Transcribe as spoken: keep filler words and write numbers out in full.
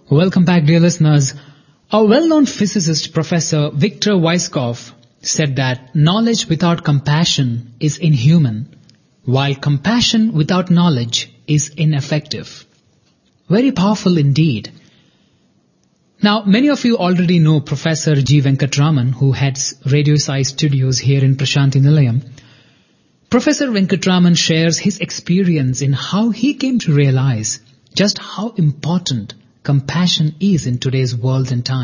Welcome back, dear listeners. A well-known physicist, Professor Victor Weisskopf, said that knowledge without compassion is inhuman, while compassion without knowledge is ineffective. Very powerful indeed. Now, many of you already know Professor G. Venkatraman, who heads Radio Sai Studios here in Prashanthi Nilayam. Professor Venkatraman shares his experience in how he came to realize just how important compassion is in today's world and time.